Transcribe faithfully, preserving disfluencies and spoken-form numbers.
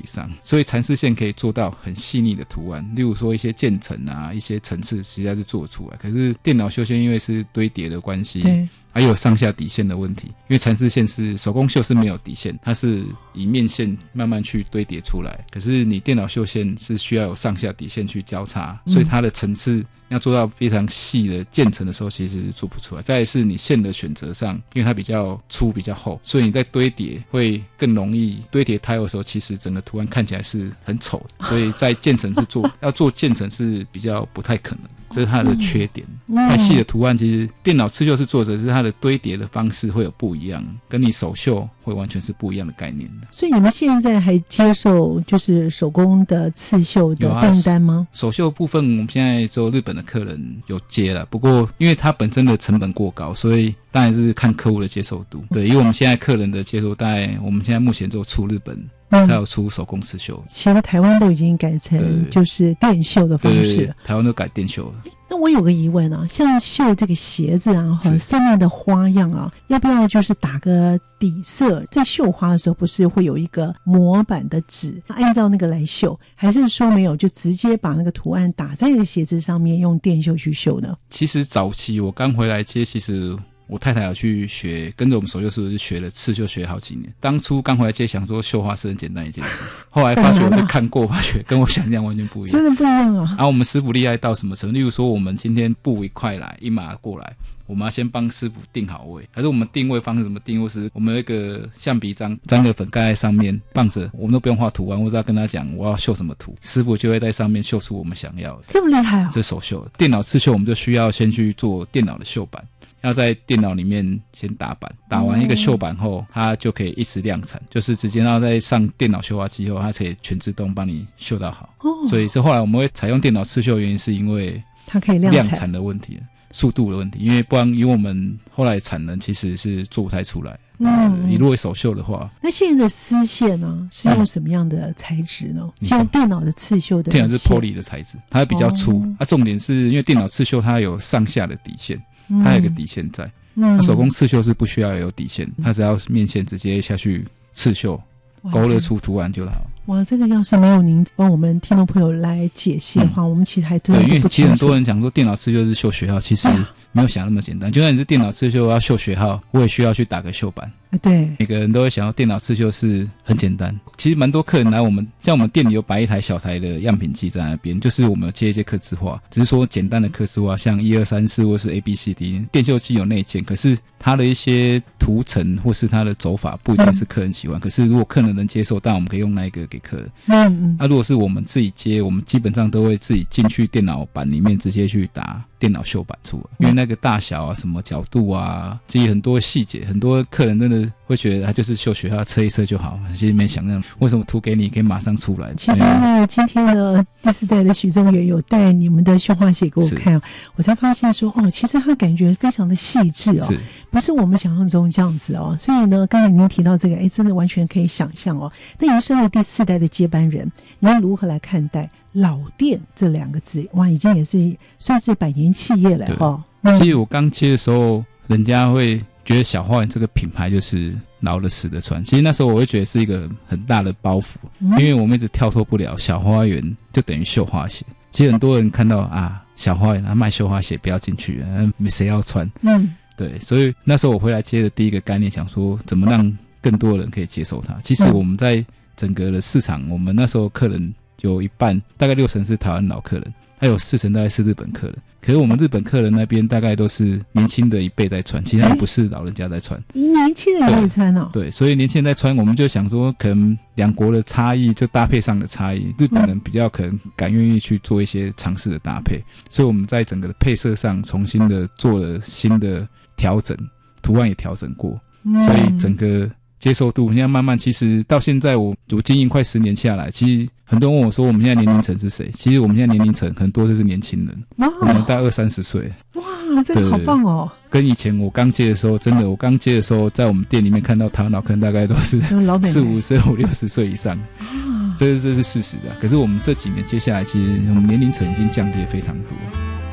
上，所以蚕丝线可以做到很细腻的图案，例如说一些渐层啊，一些层次实在是做出来。可是电脑绣线因为是堆叠的关系，对，还有上下底线的问题，因为蚕丝线是手工绣是没有底线，它是以面线慢慢去堆叠出来，可是你电脑绣线是需要有上下底线去交叉，所以它的层次要做到非常细的渐层的时候其实是做不出来。再来是你线的选择上，因为它比较粗比较厚，所以你在堆叠会更容易堆叠胎的时候，其实整个图案看起来是很丑的，所以在渐层是做要做渐层是比较不太可能，这是它的缺点。太细的图案其实电脑刺绣是做着是它的堆叠的方式会有不一样，跟你手绣会完全是不一样的概念的。 所以你们现在还接受就是手工的刺绣的订单吗？ 啊、手绣部分我们现在只有日本的客人有接了，不过因为它本身的成本过高，所以当然是看客户的接受度。对，因为我们现在客人的接受大概我们现在目前只有出日本才有出手工刺绣、嗯、 其实台湾都已经改成就是电绣的方式， 对对对，台湾都改电绣了。 那我有个疑问啊，像绣这个鞋子啊，上面的花样啊，要不要就是打个底色？在绣花的时候不是会有一个模板的纸，按照那个来绣，还是说没有就直接把那个图案打在那个鞋子上面用电绣去绣呢？ 其实早期我刚回来接，其实我太太有去学，跟着我们手绣师傅学了刺绣，学好几年。当初刚回来接，想说绣花是很简单一件事，后来发觉我就看过，发觉跟我想象完全不一样， 真的不一样啊！然后我们师傅厉害到什么程度？例如说，我们今天布一块来，一码过来，我们要先帮师傅定好位。可是我们定位方式怎么定？或是我们有一个橡皮章沾个粉盖在上面放着，我们都不用画图案，我只要跟他讲我要绣什么图，师傅就会在上面绣出我们想要的。 这么厉害啊！ 这手绣，电脑刺绣我们就需要先去做电脑的绣板。要在电脑里面先打板，打完一个绣板后，它就可以一直量产，就是直接要在上电脑绣花机后，它可以全自动帮你绣到好。哦，所以是后来我们会采用电脑刺绣的原因，是因为它可以量产量产的问题，速度的问题。因为不然，因为我们后来产能其实是做不太出来。嗯，你如果手绣的话， 那现在的丝线呢，是用什么样的材质呢？是用电脑的刺绣的， 电脑是脱离的材质，它比较粗。哦、啊，重点是因为电脑刺绣它有上下的底线。它有一个底线在，嗯，手工刺绣是不需要有底线，它只要面线直接下去刺绣，勾勒出图案就好。 哇，这个要是没有您帮我们听众朋友来解析的话，嗯、我们其实还真的不清楚。 对，因为其实很多人讲说电脑刺绣是绣学号，其实没有想那么简单。就算你是电脑刺绣要绣学号，我也需要去打个绣板。 对， 每个人都会想要电脑刺绣是很简单。其实蛮多客人来我们，像我们店里有摆一台小台的样品机在那边，就是我们有接一些客制化，只是说简单的客制化，像一二三四或是 A B C D， 电绣机有内建，可是它的一些图层或是它的走法不一定是客人喜欢。嗯、可是如果客人能接受，当然我们可以用那一个给客人。嗯嗯。那、啊、如果是我们自己接，我们基本上都会自己进去电脑板里面直接去打电脑绣板出来，因为那个大小啊、什么角度啊，其实很多细节，很多客人真的会觉得他就是绣学号测一测就好，其实没想象为什么图给你可以马上出来。 其实因为今天呢，第四代的许宗元有带你们的绣花鞋给我看，我才发现说哦，其实他感觉非常的细致哦，不是我们想象中这样子哦。所以呢，刚才您提到这个，哎，真的完全可以想象哦。那您身为第四代的接班人，您如何来看待老店这两个字？哇，已经也是算是百年企业了哦。 嗯、其实我刚接的时候，人家会觉得小花园这个品牌就是老的死的传，其实那时候我会觉得是一个很大的包袱，嗯、因为我们一直跳脱不了小花园就等于绣花鞋。其实很多人看到啊小花园他卖绣花鞋不要进去，没谁要穿。嗯，对，所以那时候我回来接的第一个概念，想说怎么让更多人可以接受它。其实我们在整个的市场，我们那时候客人有一半，大概六成是台湾老客人，还有四成大概是日本客人。可是我们日本客人那边大概都是年轻的一辈在穿，其实他们不是老人家在穿。 年轻人也穿哦。 对，所以年轻人在穿，我们就想说，可能两国的差异，就搭配上的差异，日本人比较可能敢愿意去做一些尝试的搭配，所以我们在整个的配色上重新的做了新的调整，图案也调整过，所以整个接受度现在慢慢，其实到现在我我经营快十年下来，其实很多人问我说我们现在年龄层是谁？其实我们现在年龄层很多就是年轻人，我们大概二三十岁。 哇，这个好棒哦！ 跟以前我刚接的时候，真的我刚接的时候，在我们店里面看到台湾老客人大概都是四五十、五六十岁以上，这这是事实的。可是我们这几年接下来，其实我们年龄层已经降低非常多。